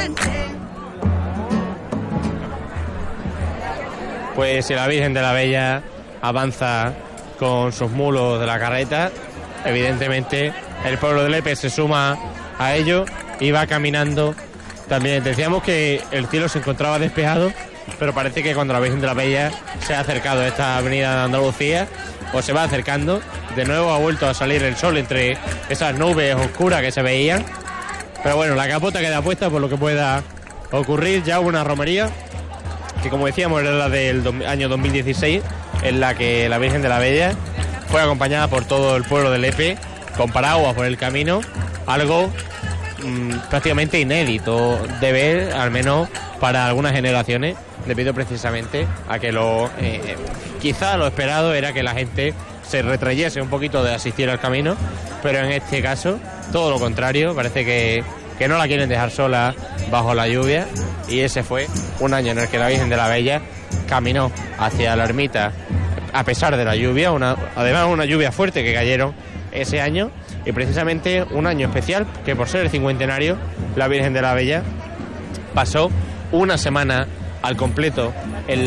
Pues si la Virgen de la Bella avanza con sus mulos de la carreta, evidentemente el pueblo de Lepe se suma a ello y va caminando también. Decíamos que el cielo se encontraba despejado, pero parece que cuando la Virgen de la Bella se ha acercado a esta avenida de Andalucía, o se va acercando, de nuevo ha vuelto a salir el sol entre esas nubes oscuras que se veían. Pero bueno, la capota queda puesta por lo que pueda ocurrir. Ya hubo una romería que, como decíamos, era la del año 2016, en la que la Virgen de la Bella fue acompañada por todo el pueblo de Lepe, con paraguas por el camino, algo prácticamente inédito de ver, al menos para algunas generaciones, debido precisamente a que quizá lo esperado era que la gente se retrayese un poquito de asistir al camino, pero en este caso todo lo contrario, parece que no la quieren dejar sola bajo la lluvia, y ese fue un año en el que la Virgen de la Bella caminó hacia la ermita a pesar de la lluvia, además una lluvia fuerte que cayeron ese año, y precisamente un año especial que, por ser el cincuentenario, la Virgen de la Bella pasó una semana al completo en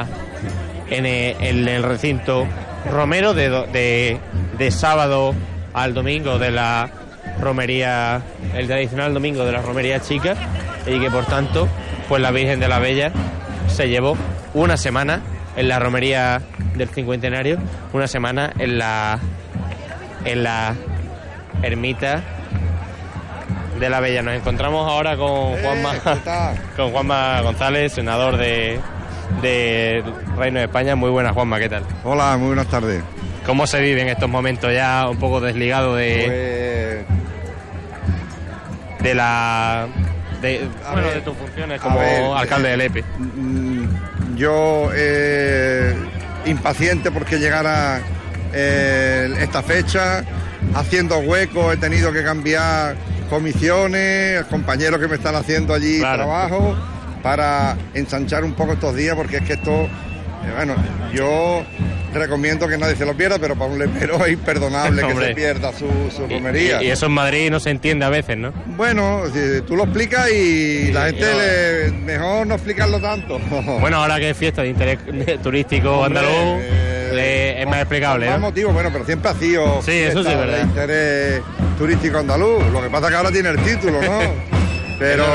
el recinto romero de sábado al domingo de la romería, el tradicional domingo de la romería chica, y que por tanto pues la Virgen de la Bella se llevó una semana en la romería del cincuentenario, una semana en la ermita de la Bella. Nos encontramos ahora con Juanma González, senador de Reino de España. Muy buenas, Juanma, ¿qué tal? Hola, muy buenas tardes. ¿Cómo se vive en estos momentos, ya un poco desligado de tus funciones como alcalde de Lepe? Yo impaciente porque llegara esta fecha, haciendo hueco, he tenido que cambiar comisiones, compañeros que me están haciendo allí trabajo para ensanchar un poco estos días, porque es que esto, yo recomiendo que nadie se lo pierda, pero para un lepero es imperdonable que se pierda su romería. Y eso en Madrid no se entiende a veces, ¿no? Bueno, si tú lo explicas y la gente mejor no explicarlo tanto. Bueno, ahora que es fiesta de interés turístico andaluz, es más explicable, más ¿no? motivo, pero siempre ha sido eso sí, ¿verdad? De interés turístico andaluz. Lo que pasa es que ahora tiene el título, ¿no? Pero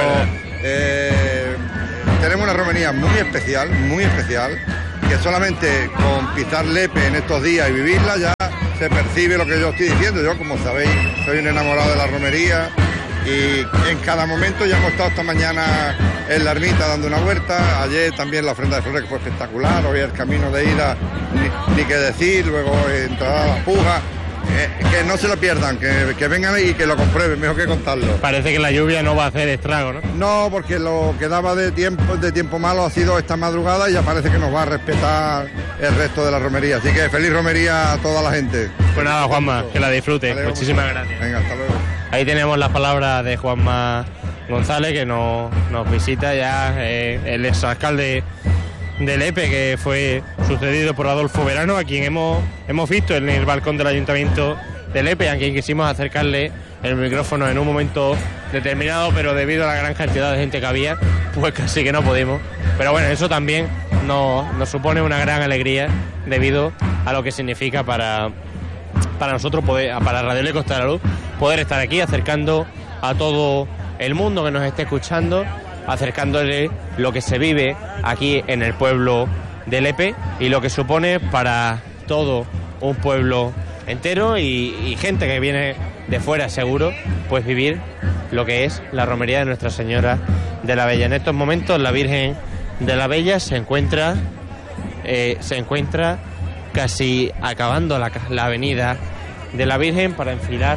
tenemos una romería muy especial, que solamente con pisar Lepe en estos días y vivirla ya se percibe lo que yo estoy diciendo. Yo, como sabéis, soy un enamorado de la romería, y en cada momento ya hemos estado esta mañana en la ermita dando una vuelta, ayer también la ofrenda de flores, que fue espectacular, hoy el camino de ida ni qué decir, luego entrada a la puja. Que no se lo pierdan, que vengan y que lo comprueben, mejor que contarlo. Parece que la lluvia no va a hacer estrago, ¿no? No, porque lo que daba de tiempo malo ha sido esta madrugada, y ya parece que nos va a respetar el resto de la romería. Así que feliz romería a toda la gente. Pues nada, Juanma, que la disfrute. Muchísimas gracias. Venga, hasta luego. Ahí tenemos las palabras de Juanma González, que nos visita ya, el exalcalde de Lepe, que fue sucedido por Adolfo Verano, a quien hemos visto en el balcón del Ayuntamiento de Lepe, a quien quisimos acercarle el micrófono en un momento determinado, pero debido a la gran cantidad de gente que había, pues casi que no pudimos. Pero bueno, eso también nos supone una gran alegría, debido a lo que significa para nosotros, para Radio Le Costa de la Luz, poder estar aquí acercando a todo el mundo que nos esté escuchando, acercándole lo que se vive aquí en el pueblo de Lepe y lo que supone para todo un pueblo entero y gente que viene de fuera, seguro, pues vivir lo que es la romería de Nuestra Señora de la Bella. En estos momentos la Virgen de la Bella se encuentra casi acabando la avenida de la Virgen para enfilar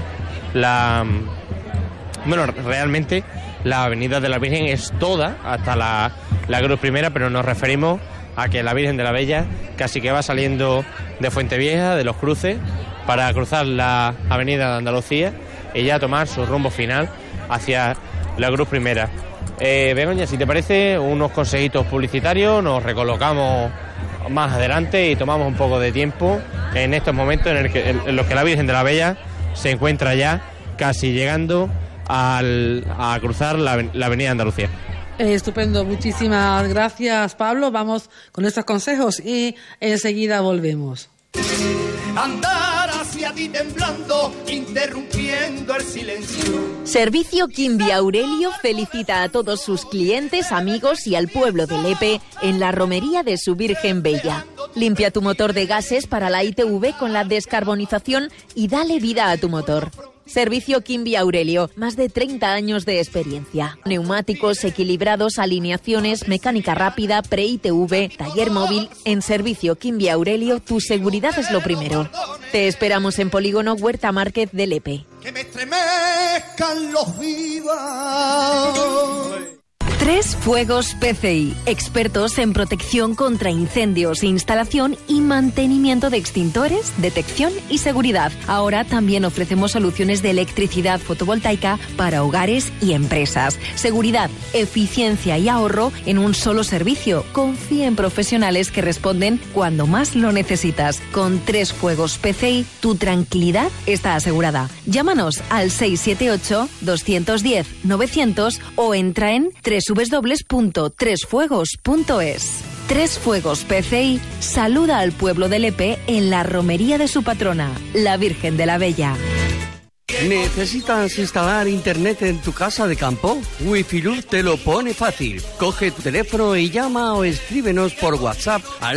realmente la avenida de la Virgen es toda hasta la Cruz Primera, pero nos referimos a que la Virgen de la Bella casi que va saliendo de Fuentevieja, de Los Cruces, para cruzar la avenida de Andalucía y ya tomar su rumbo final hacia la Cruz Primera. Begoña, si te parece, unos consejitos publicitarios, nos recolocamos más adelante y tomamos un poco de tiempo en estos momentos en los que la Virgen de la Bella se encuentra ya casi llegando a cruzar la avenida Andalucía. Estupendo, muchísimas gracias, Pablo. Vamos con estos consejos y enseguida volvemos. Andar hacia ti temblando, interrumpiendo el silencio. Servicio Quimby Aurelio felicita a todos sus clientes, amigos y al pueblo de Lepe en la romería de su Virgen Bella. Limpia tu motor de gases para la ITV con la descarbonización y dale vida a tu motor. Servicio Quimby Aurelio, más de 30 años de experiencia. Neumáticos equilibrados, alineaciones, mecánica rápida, pre-ITV, taller móvil. En Servicio Quimby Aurelio, tu seguridad es lo primero. Te esperamos en Polígono Huerta Márquez de Lepe. Que me estremezcan los vivos. Tres Fuegos PCI, expertos en protección contra incendios, instalación y mantenimiento de extintores, detección y seguridad. Ahora también ofrecemos soluciones de electricidad fotovoltaica para hogares y empresas. Seguridad, eficiencia y ahorro en un solo servicio. Confía en profesionales que responden cuando más lo necesitas. Con Tres Fuegos PCI, tu tranquilidad está asegurada. Llámanos al 678-210-900 o entra en www.tresfuegos.es. Tres Fuegos PCI saluda al pueblo de Lepe en la romería de su patrona, la Virgen de la Bella. ¿Necesitas instalar internet en tu casa de campo? Wifiluz te lo pone fácil. Coge tu teléfono y llama o escríbenos por WhatsApp al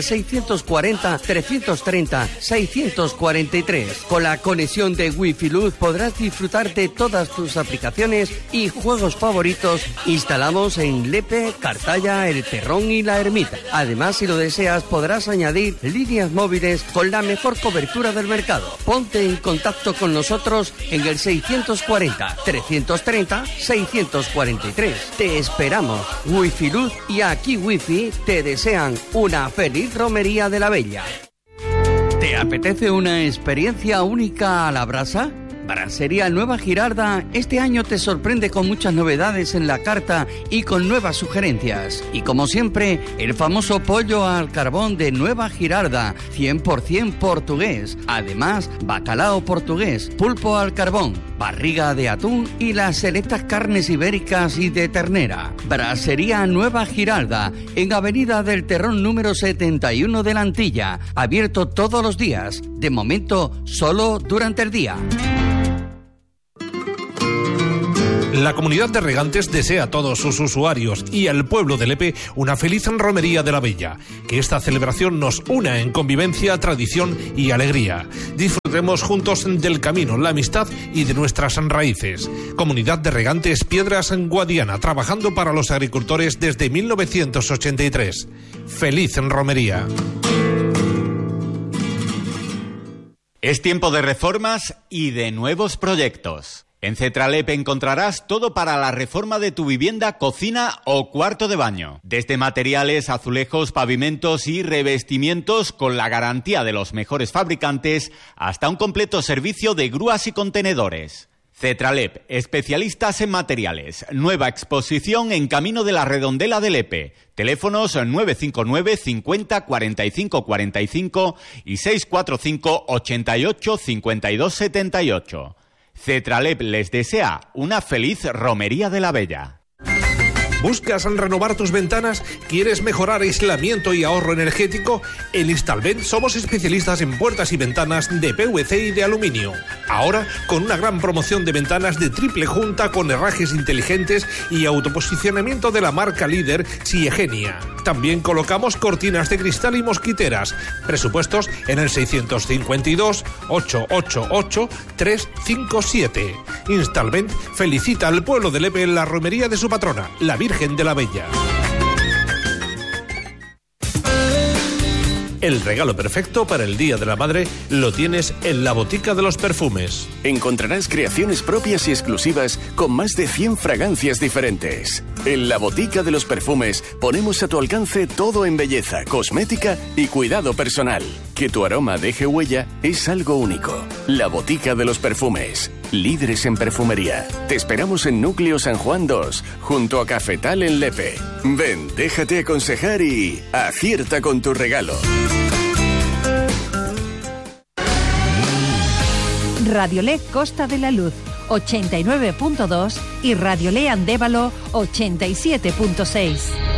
640-330-643. Con la conexión de Wifiluz podrás disfrutar de todas tus aplicaciones y juegos favoritos. Instalamos en Lepe, Cartaya, El Terrón y La Ermita. Además, si lo deseas, podrás añadir líneas móviles con la mejor cobertura del mercado. Ponte en contacto con nosotros en el 640-330-643. Te esperamos. Wifiluz y Aquí Wifi te desean una feliz romería de la Bella. ¿Te apetece una experiencia única a la brasa? Brasería Nueva Girarda este año te sorprende con muchas novedades en la carta y con nuevas sugerencias. Y como siempre, el famoso pollo al carbón de Nueva Girarda, 100% portugués. Además, bacalao portugués, pulpo al carbón, barriga de atún y las selectas carnes ibéricas y de ternera. Brasería Nueva Girarda, en Avenida del Terrón número 71 de la Antilla. Abierto todos los días. De momento, solo durante el día. La comunidad de regantes desea a todos sus usuarios y al pueblo de Lepe una feliz romería de la Bella. Que esta celebración nos una en convivencia, tradición y alegría. Disfrutemos juntos del camino, la amistad y de nuestras raíces. Comunidad de regantes Piedras Guadiana, trabajando para los agricultores desde 1983. Feliz romería. Es tiempo de reformas y de nuevos proyectos. En Cetralep encontrarás todo para la reforma de tu vivienda, cocina o cuarto de baño. Desde materiales, azulejos, pavimentos y revestimientos con la garantía de los mejores fabricantes hasta un completo servicio de grúas y contenedores. Cetralep, especialistas en materiales. Nueva exposición en Camino de la Redondela de Lepe. Teléfonos 959 50 45 45 y 645 88 52 78. Cetralep les desea una feliz romería de la Bella. ¿Buscas renovar tus ventanas? ¿Quieres mejorar aislamiento y ahorro energético? En Instalvent somos especialistas en puertas y ventanas de PVC y de aluminio. Ahora con una gran promoción de ventanas de triple junta con herrajes inteligentes y autoposicionamiento de la marca líder Siegenia. También colocamos cortinas de cristal y mosquiteras. Presupuestos en el 652 888 357. Instalvent felicita al pueblo de Lepe en la romería de su patrona, la Virgen de la Bella. El regalo perfecto para el Día de la Madre lo tienes en la Botica de los Perfumes. Encontrarás creaciones propias y exclusivas con más de 100 fragancias diferentes. En la Botica de los Perfumes ponemos a tu alcance todo en belleza, cosmética y cuidado personal. Que tu aroma deje huella es algo único. La Botica de los Perfumes, líderes en perfumería. Te esperamos en Núcleo San Juan 2, junto a Cafetal en Lepe. Ven, déjate aconsejar y acierta con tu regalo. Radiolec Costa de la Luz, 89.2 y Radio Lea Andévalo 87.6.